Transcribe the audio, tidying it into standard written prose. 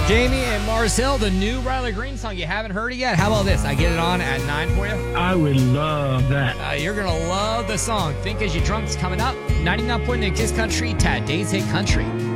Jamie and Mars Hill, the new Riley Green song. You haven't heard it yet? How about this? I get it on at 9 for you. I would love that. You're going to love the song. Think As You Drunk's coming up. 99.9 Kiss Country, Tad Days Hit Country.